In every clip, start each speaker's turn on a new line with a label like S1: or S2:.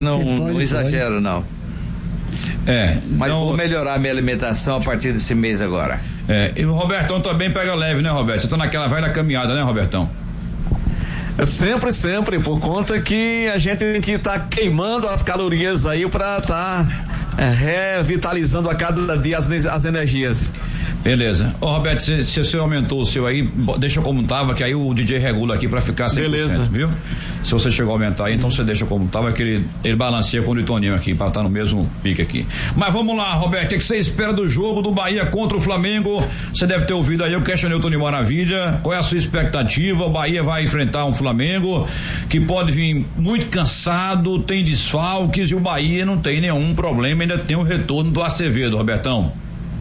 S1: não exagero, não. Mas vou melhorar minha alimentação a partir desse mês agora.
S2: E o Robertão também pega leve, né, Roberto? Você tá naquela velha caminhada, né, Robertão?
S3: Sempre, por conta que a gente tem que estar queimando as calorias aí pra estar revitalizando a cada dia as energias.
S2: Beleza. Roberto, se você aumentou o seu aí, deixa como tava, que aí o DJ regula aqui pra ficar 100%. Beleza. Viu? Se você chegou a aumentar aí, então você deixa como tava, que ele balanceia com o Toninho aqui, pra estar no mesmo pique aqui. Mas vamos lá, Roberto, o que você espera do jogo do Bahia contra o Flamengo? Você deve ter ouvido aí, eu questionei o Toninho Maravilha, qual é a sua expectativa? O Bahia vai enfrentar um Flamengo que pode vir muito cansado, tem desfalques, e o Bahia não tem nenhum problema, ainda tem o retorno do Acevedo, Robertão.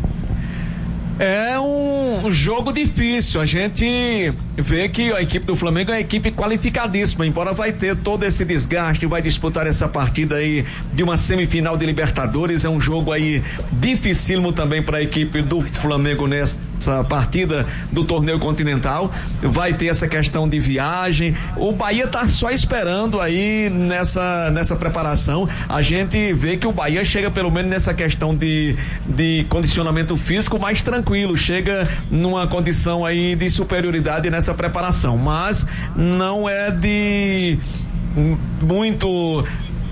S3: É um jogo difícil, a gente vê que a equipe do Flamengo é uma equipe qualificadíssima, embora vai ter todo esse desgaste, vai disputar essa partida aí de uma semifinal de Libertadores, é um jogo aí dificílimo também para a equipe do Flamengo nessa partida do torneio continental, vai ter essa questão de viagem, o Bahia tá só esperando aí nessa preparação, a gente vê que o Bahia chega pelo menos nessa questão de condicionamento físico mais tranquilo, chega numa condição aí de superioridade nessa preparação, mas não é de muito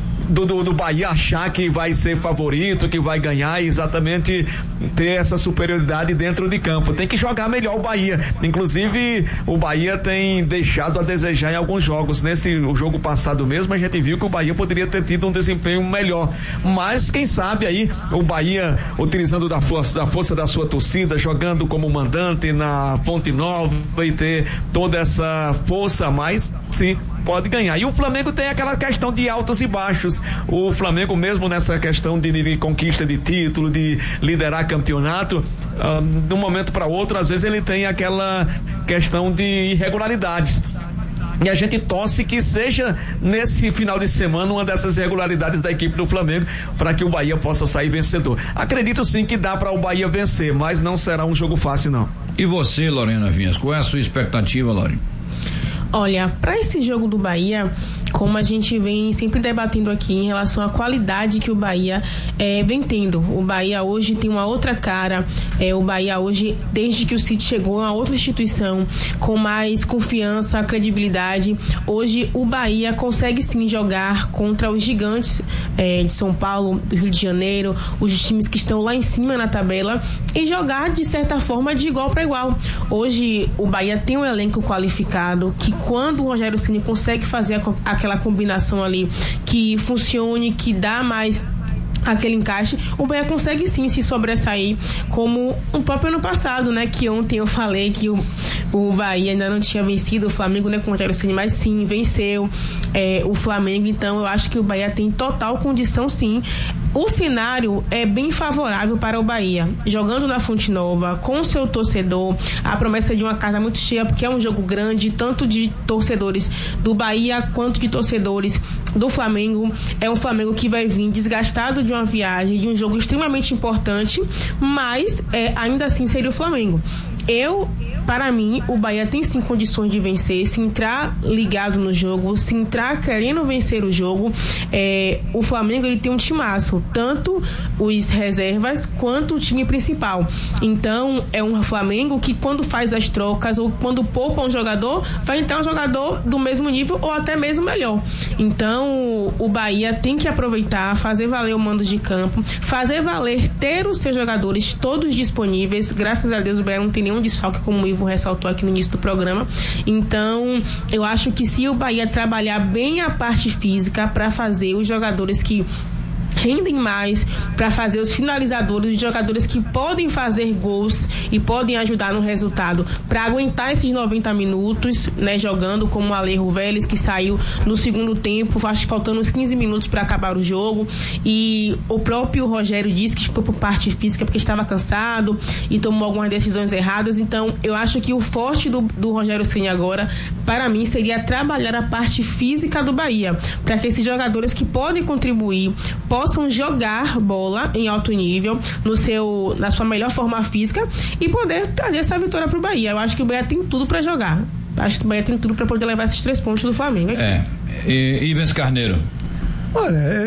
S3: do Bahia achar que vai ser favorito, que vai ganhar, exatamente ter essa superioridade dentro de campo. Tem que jogar melhor o Bahia. Inclusive, o Bahia tem deixado a desejar em alguns jogos. O jogo passado mesmo, a gente viu que o Bahia poderia ter tido um desempenho melhor. Mas, quem sabe aí, o Bahia utilizando da força da sua torcida, jogando como mandante na Fonte Nova e ter toda essa força a mais, sim, pode ganhar. E o Flamengo tem aquela questão de altos e baixos. O Flamengo mesmo nessa questão de conquista de título, de liderar campeonato, de um momento para outro, às vezes ele tem aquela questão de irregularidades. E a gente torce que seja nesse final de semana uma dessas irregularidades da equipe do Flamengo para que o Bahia possa sair vencedor. Acredito sim que dá para o Bahia vencer, mas não será um jogo fácil, não.
S2: E você, Lorena Vinhas, qual é a sua expectativa, Lorena?
S4: Olha, para esse jogo do Bahia, como a gente vem sempre debatendo aqui em relação à qualidade que o Bahia vem tendo. O Bahia hoje tem uma outra cara, o Bahia hoje, desde que o City chegou, é uma outra instituição, com mais confiança, credibilidade. Hoje o Bahia consegue sim jogar contra os gigantes de São Paulo, do Rio de Janeiro, os times que estão lá em cima na tabela, e jogar de certa forma de igual para igual. Hoje o Bahia tem um elenco qualificado, que quando o Rogério Ceni consegue fazer aquela combinação ali que funcione, que dá mais aquele encaixe, o Bahia consegue sim se sobressair, como o próprio ano passado, né, que ontem eu falei que o Bahia ainda não tinha vencido o Flamengo, né, com o Rogério Ceni, mas sim, venceu o Flamengo. Então eu acho que o Bahia tem total condição sim. O cenário é bem favorável para o Bahia, jogando na Fonte Nova, com o seu torcedor, a promessa de uma casa muito cheia, porque é um jogo grande, tanto de torcedores do Bahia quanto de torcedores do Flamengo. É um Flamengo que vai vir desgastado de uma viagem, de um jogo extremamente importante, mas ainda assim seria o Flamengo. Para mim, o Bahia tem sim condições de vencer, se entrar ligado no jogo, se entrar querendo vencer o jogo. O Flamengo, ele tem um timaço, tanto os reservas quanto o time principal. Então, é um Flamengo que quando faz as trocas ou quando poupa um jogador, vai entrar um jogador do mesmo nível ou até mesmo melhor. Então, o Bahia tem que aproveitar, fazer valer o mando de campo, fazer valer ter os seus jogadores todos disponíveis. Graças a Deus, o Bahia não tem nenhum desfalque, como o Ivo ressaltou aqui no início do programa. Então, eu acho que se o Bahia trabalhar bem a parte física para fazer os jogadores que rendem mais, para fazer os finalizadores, os jogadores que podem fazer gols e podem ajudar no resultado, para aguentar esses 90 minutos, né, jogando, como o Alejo Vélez, que saiu no segundo tempo, acho que faltando uns 15 minutos para acabar o jogo, e o próprio Rogério disse que foi por parte física porque estava cansado e tomou algumas decisões erradas. Então eu acho que o forte do Rogério Ceni agora, para mim, seria trabalhar a parte física do Bahia, para que esses jogadores que podem contribuir possam jogar bola em alto nível, na sua melhor forma física, e poder trazer essa vitória pro Bahia. Eu acho que o Bahia tem tudo para jogar. Acho que o Bahia tem tudo para poder levar esses 3 pontos do Flamengo.
S2: Ivens Carneiro.
S5: Olha,